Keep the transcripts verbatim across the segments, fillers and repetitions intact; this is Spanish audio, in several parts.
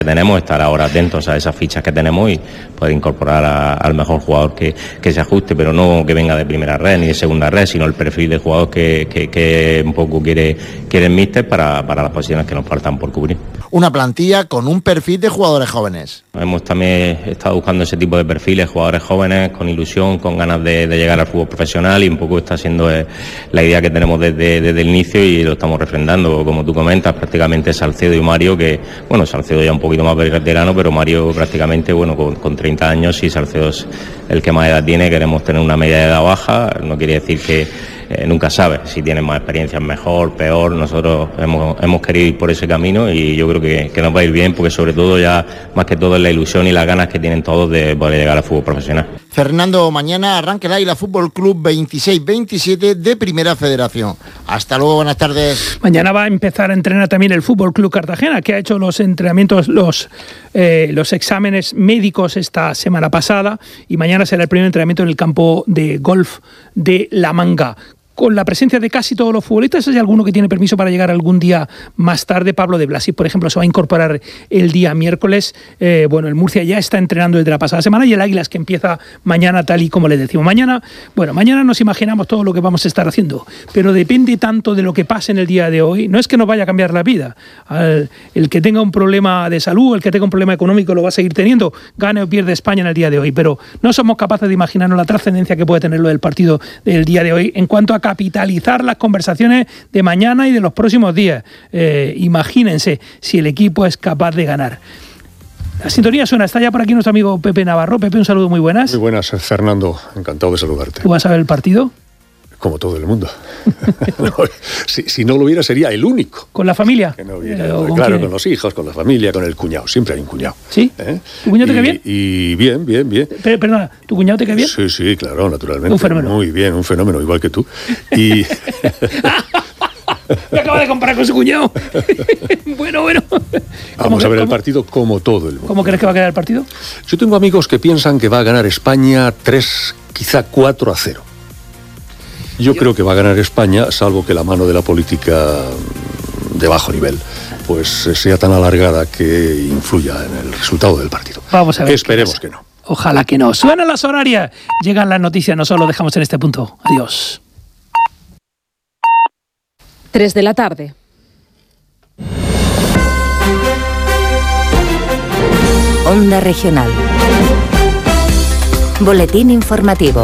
Tenemos que estar ahora atentos a esas fichas que tenemos y poder incorporar a, al mejor jugador que, que se ajuste, pero no que venga de primera red ni de segunda red, sino el perfil de jugador que, que, que un poco quiere, quiere el míster para, para las posiciones que nos faltan por cubrir. Una plantilla con un perfil de jugadores jóvenes. Hemos también estado buscando ese tipo de perfiles, jugadores jóvenes con ilusión, con ganas de, de llegar al fútbol profesional, y un poco está siendo eh, la idea que tenemos desde, desde el inicio y lo estamos refrendando, como tú comentas, prácticamente Salcedo y Mario, que bueno, Salcedo ya un poquito más veterano, pero Mario prácticamente bueno con, con treinta años, y Salcedo es el que más edad tiene. Queremos tener una media de edad baja, no quiere decir que Eh, nunca sabes si tienes más experiencia, mejor, peor. Nosotros hemos, hemos querido ir por ese camino y yo creo que, que nos va a ir bien, porque sobre todo ya más que todo es la ilusión y las ganas que tienen todos de poder llegar al fútbol profesional. Fernando, mañana arranca el Águila Fútbol Club veintiséis veintisiete de Primera Federación. Hasta luego, buenas tardes. Mañana va a empezar a entrenar también el Fútbol Club Cartagena, que ha hecho los entrenamientos, los, eh, los exámenes médicos esta semana pasada, y mañana será el primer entrenamiento en el campo de golf de La Manga, con la presencia de casi todos los futbolistas. Hay alguno que tiene permiso para llegar algún día más tarde. Pablo de Blasi, por ejemplo, se va a incorporar el día miércoles. Eh, bueno, el Murcia ya está entrenando desde la pasada semana, y el Águilas, que empieza mañana, tal y como les decimos. Mañana, bueno, mañana nos imaginamos todo lo que vamos a estar haciendo, pero depende tanto de lo que pase en el día de hoy. No es que nos vaya a cambiar la vida. Al, el que tenga un problema de salud, el que tenga un problema económico, lo va a seguir teniendo, gane o pierde España en el día de hoy, pero no somos capaces de imaginarnos la trascendencia que puede tener lo del partido del día de hoy en cuanto a capitalizar las conversaciones de mañana y de los próximos días. Eh, imagínense si el equipo es capaz de ganar. La sintonía suena, está ya por aquí nuestro amigo Pepe Navarro. Pepe, un saludo, muy buenas. Muy buenas, Fernando, encantado de saludarte. ¿Tú vas a ver el partido? Como todo el mundo. no, si, si no lo hubiera, sería el único. ¿Con la familia? Que no hubiera, eh, ¿con claro, quién? con los hijos, con la familia, con el cuñado. Siempre hay un cuñado. ¿Sí? ¿Eh? ¿Tu cuñado te y, cae bien? Y bien, bien, bien. Pero, perdona, ¿tu cuñado te cae bien? Sí, sí, claro, naturalmente. Un fenómeno. Muy bien, un fenómeno, igual que tú. Y... Me acaba de comparar con su cuñado. bueno, bueno. Vamos a ver cómo, el partido como todo el mundo. ¿Cómo crees que va a quedar el partido? Yo tengo amigos que piensan que va a ganar España tres, quizá cuatro a cero. Yo, Yo creo que va a ganar España, salvo que la mano de la política de bajo nivel pues sea tan alargada que influya en el resultado del partido. Vamos a ver. Esperemos que no. Ojalá que no. Suenan las horarias. Llegan las noticias. Nosotros lo dejamos en este punto. Adiós. tres de la tarde. Onda Regional. Boletín informativo.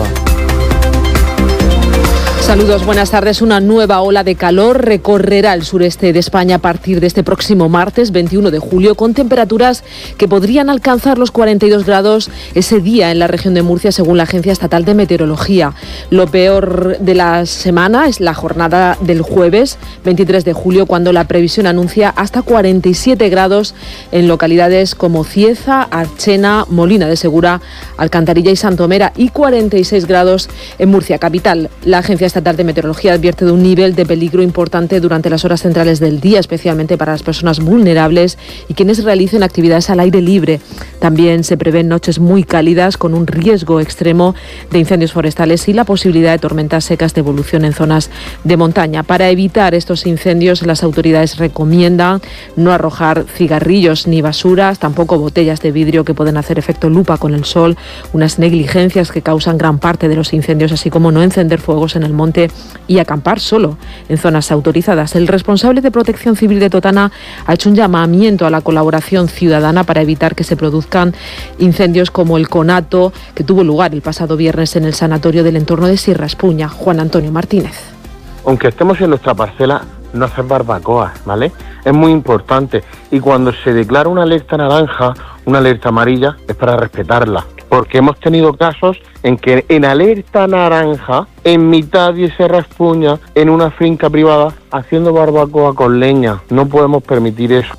Saludos, buenas tardes. Una nueva ola de calor recorrerá el sureste de España a partir de este próximo martes veintiuno de julio, con temperaturas que podrían alcanzar los cuarenta y dos grados ese día en la región de Murcia, según la Agencia Estatal de Meteorología. Lo peor de la semana es la jornada del jueves veintitrés de julio, cuando la previsión anuncia hasta cuarenta y siete grados en localidades como Cieza, Archena, Molina de Segura, Alcantarilla y Santomera, y cuarenta y seis grados en Murcia capital. La Agencia Estatal de Meteorología advierte de un nivel de peligro importante durante las horas centrales del día, especialmente para las personas vulnerables y quienes realicen actividades al aire libre. También se prevén noches muy cálidas, con un riesgo extremo de incendios forestales y la posibilidad de tormentas secas de evolución en zonas de montaña. Para evitar estos incendios, las autoridades recomiendan no arrojar cigarrillos ni basuras, tampoco botellas de vidrio que pueden hacer efecto lupa con el sol, unas negligencias que causan gran parte de los incendios, así como no encender fuegos en el monte y acampar solo en zonas autorizadas. El responsable de Protección Civil de Totana ha hecho un llamamiento a la colaboración ciudadana para evitar que se produzcan incendios como el conato que tuvo lugar el pasado viernes en el sanatorio del entorno de Sierra Espuña. Juan Antonio Martínez. Aunque estemos en nuestra parcela, no hacer barbacoas, ¿vale? Es muy importante. Y cuando se declara una alerta naranja, una alerta amarilla, es para respetarla. Porque hemos tenido casos en que en alerta naranja, en mitad de Sierra Espuña, en una finca privada, haciendo barbacoa con leña. No podemos permitir eso.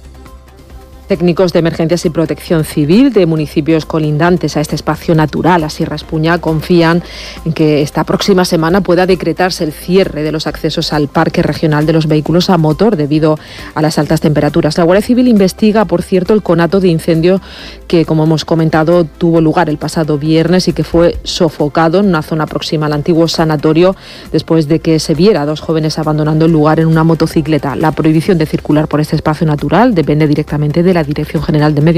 Técnicos de emergencias y protección civil de municipios colindantes a este espacio natural, a Sierra Espuña, confían en que esta próxima semana pueda decretarse el cierre de los accesos al Parque Regional de los Vehículos a Motor debido a las altas temperaturas. La Guardia Civil investiga, por cierto, el conato de incendio que, como hemos comentado, tuvo lugar el pasado viernes y que fue sofocado en una zona próxima al antiguo sanatorio después de que se viera a dos jóvenes abandonando el lugar en una motocicleta. La prohibición de circular por este espacio natural depende directamente de la la Dirección General de Medio